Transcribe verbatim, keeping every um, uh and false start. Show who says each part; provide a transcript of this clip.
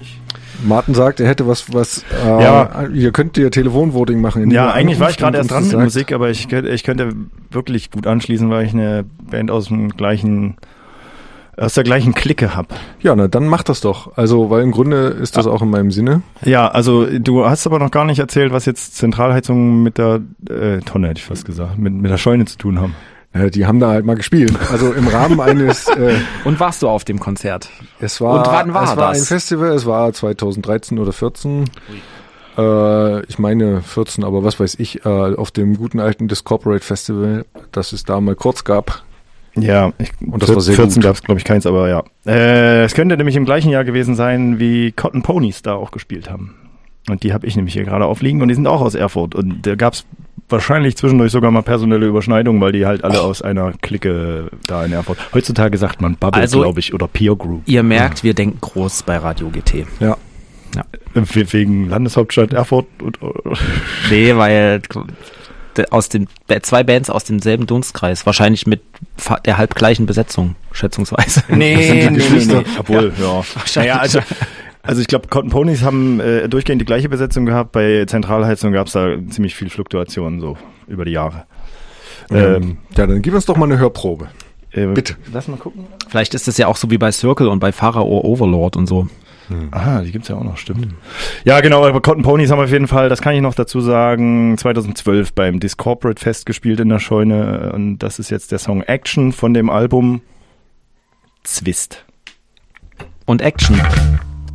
Speaker 1: Martin sagt, er hätte was, was, äh,
Speaker 2: ja.
Speaker 1: ihr könnt ihr Telefonvoting machen.
Speaker 2: Ja, eigentlich war ich gerade erst dran mit
Speaker 1: sagt.
Speaker 2: Musik, aber ich, ich könnte wirklich gut anschließen, weil ich eine Band aus dem gleichen, aus der gleichen Clique habe.
Speaker 1: Ja, na dann mach das doch. Also, weil im Grunde ist das ah. auch in meinem Sinne.
Speaker 2: Ja, also du hast aber noch gar nicht erzählt, was jetzt Zentralheizungen mit der äh, Tonne, hätte ich fast gesagt, mit, mit der Scheune zu tun haben.
Speaker 1: Ja, die haben da halt mal gespielt. Also im Rahmen eines... Äh,
Speaker 3: Und warst du auf dem Konzert?
Speaker 1: Es war,
Speaker 3: Und wann war
Speaker 1: es
Speaker 3: das?
Speaker 1: war ein Festival, es war zwanzig dreizehn oder vierzehn. Äh, ich meine vierzehn, aber was weiß ich, äh, auf dem guten alten Discorporate Festival, das es da mal kurz gab.
Speaker 2: Ja, ich,
Speaker 1: und das war sehr
Speaker 2: vierzehn
Speaker 1: gut.
Speaker 2: gab es, glaube ich, keins, aber ja. Äh, es könnte nämlich im gleichen Jahr gewesen sein, wie Cotton Ponies da auch gespielt haben. Und die habe ich nämlich hier gerade aufliegen und die sind auch aus Erfurt. Und da gab es wahrscheinlich zwischendurch sogar mal personelle Überschneidungen, weil die halt alle aus einer Clique da in Erfurt. Heutzutage sagt man Bubble,
Speaker 3: also,
Speaker 2: glaube ich, oder Peer Group.
Speaker 3: Ihr merkt, ja. wir denken groß bei Radio G T.
Speaker 1: Ja.
Speaker 3: ja.
Speaker 2: Wegen Landeshauptstadt Erfurt? Und,
Speaker 3: nee, weil aus den zwei Bands aus demselben Dunstkreis, wahrscheinlich mit der halb gleichen Besetzung, schätzungsweise.
Speaker 2: Nee,
Speaker 1: das sind die
Speaker 2: nee,
Speaker 1: Geschwister.
Speaker 2: nee, nee. Obwohl, ja. ja. Naja, also... Also ich glaube, Cotton Ponies haben äh, durchgehend die gleiche Besetzung gehabt. Bei Zentralheizung gab es da ziemlich viel Fluktuationen so über die Jahre.
Speaker 1: Ähm, ja, dann gib uns doch mal eine Hörprobe.
Speaker 2: Äh,
Speaker 1: Bitte.
Speaker 2: Lass mal gucken.
Speaker 3: Vielleicht ist es ja auch so wie bei Circle und bei Pharao Overlord und so.
Speaker 2: Hm. Ah, die gibt's ja auch noch, stimmt. Hm. Ja, genau, aber Cotton Ponies haben auf jeden Fall, das kann ich noch dazu sagen, zwanzig zwölf beim Discorporate Fest gespielt in der Scheune. Und das ist jetzt der Song Action von dem Album Zwist.
Speaker 3: Und Action.